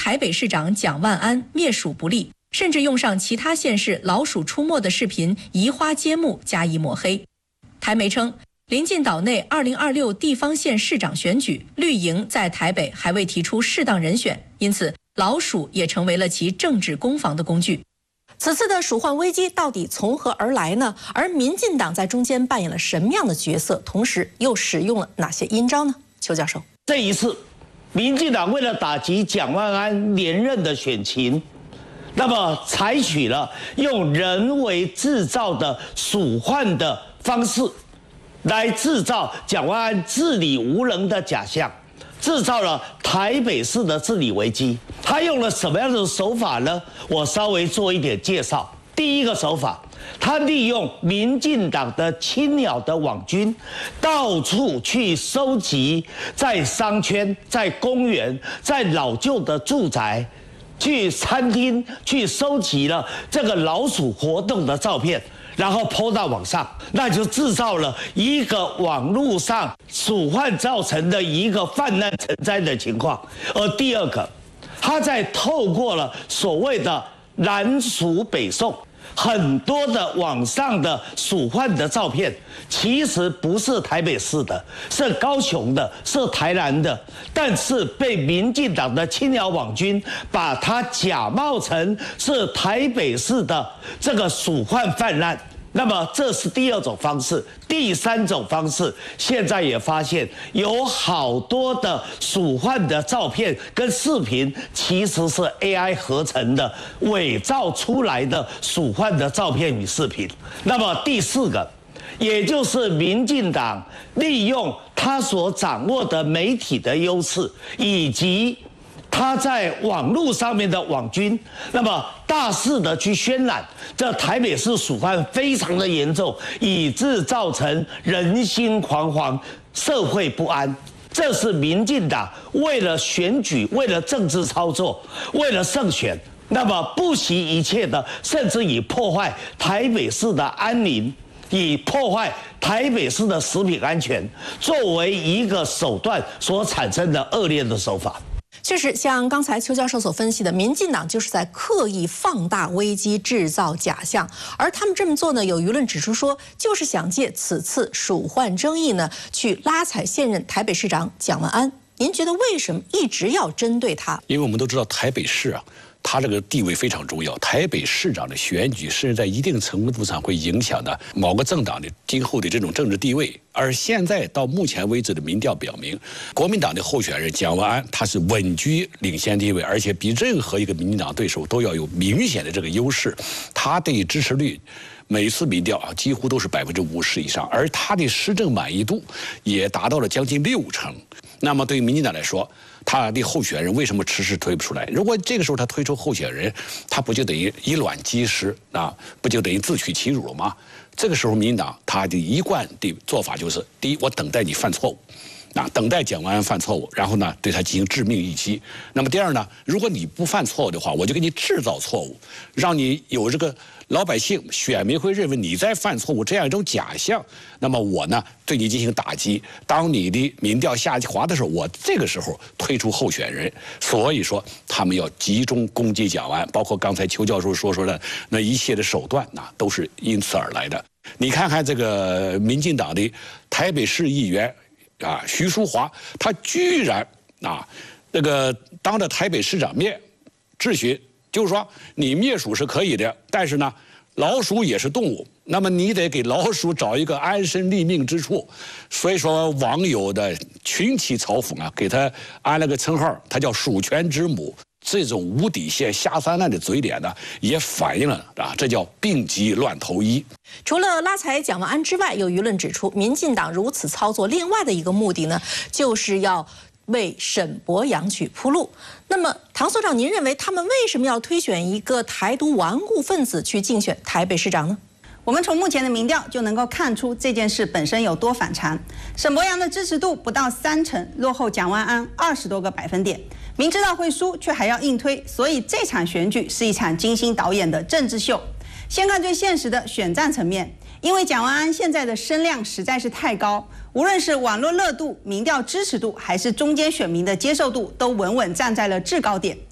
台北市长蒋万安灭鼠不力，甚至用上其他县市老鼠出没的视频移花接木加以抹黑。台媒称，临近岛内2026地方县市长选举，绿营在台北还未提出适当人选，因此老鼠也成为了其政治攻防的工具。此次的鼠患危机到底从何而来呢？而民进党在中间扮演了什么样的角色？同时又使用了哪些阴招呢？邱教授， 这一次，民进党为了打击蒋万安连任的选情，那么采取了用人为制造的鼠患的方式，来制造蒋万安治理无能的假象，制造了台北市的治理危机。他用了什么样的手法呢？我稍微做一点介绍。第一个手法，他利用民进党的青鸟的网军，到处去收集在商圈、在公园、在老旧的住宅、去餐厅去收集了这个老鼠活动的照片，然后抛到网上，那就制造了一个网络上鼠患造成的一个泛滥成灾的情况。而第二个，他在透过了所谓的南鼠北送，很多的网上的鼠患的照片，其实不是台北市的，是高雄的，是台南的，但是被民进党的青鸟网军把它假冒成是台北市的这个鼠患泛滥。那么这是第二种方式。第三种方式，现在也发现有好多的鼠患的照片跟视频，其实是 AI 合成的，伪造出来的鼠患的照片与视频。那么第四个，也就是民进党利用他所掌握的媒体的优势，以及他在网络上面的网军，那么大肆的去渲染这台北市鼠患非常的严重，以致造成人心惶惶、社会不安。这是民进党为了选举、为了政治操作、为了胜选，那么不惜一切的，甚至以破坏台北市的安宁，以破坏台北市的食品安全作为一个手段所产生的恶劣的手法。 确实，像刚才邱教授所分析的，民进党就是在刻意放大危机，制造假象。而他们这么做呢，有舆论指出说，就是想借此次鼠患争议呢，去拉踩现任台北市长蒋万安。您觉得为什么一直要针对他？ 因为我们都知道台北市啊，它这个地位非常重要。台北市长的选举是在一定程度上会影响的某个政党的今后的这种政治地位。而现在到目前为止的民调表明，国民党的候选人蒋万安他是稳居领先地位，而且比任何一个民进党对手都要有明显的这个优势。他的支持率每次民调啊几乎都是50%以上，而他的施政满意度也达到了将近60%。那么对于民进党来说，他的候选人为什么迟迟推不出来？如果这个时候他推出候选人，他不就等于以卵击石啊？不就等于自取其辱了吗？这个时候，民进党他的一贯的做法就是：第一，我等待你犯错误，等待蒋万安犯错误，然后呢对他进行致命一击。那么第二呢，如果你不犯错误的话，我就给你制造错误，让你有这个老百姓选民会认为你在犯错误这样一种假象。那么我呢对你进行打击。当你的民调下滑的时候，我这个时候推出候选人。所以说他们要集中攻击蒋万安，包括刚才邱教授说的那一切的手段都是因此而来的。你看看这个民进党的台北市议员徐淑华，他居然那个当着台北市长面质询，就是说你灭鼠是可以的，但是呢老鼠也是动物，那么你得给老鼠找一个安身立命之处。所以说网友的群起嘲讽给他安了个称号，他叫鼠权之母。这种无底线下三滥的嘴脸呢，也反映了这叫病急乱投医。 除了拉踩蒋万安之外，有舆论指出，民进党如此操作，另外的一个目的呢，就是要为沈伯洋去铺路。那么，唐所长，您认为他们为什么要推选一个台独顽固分子去竞选台北市长呢？ 我们从目前的民调就能够看出这件事本身有多反常。沈伯洋的支持度不到30%，落后蒋万安20多个百分点。明知道会输，却还要硬推，所以这场选举是一场精心导演的政治秀。先看最现实的选战层面，因为蒋万安现在的声量实在是太高，无论是网络热度、民调支持度，还是中间选民的接受度，都稳稳站在了制高点。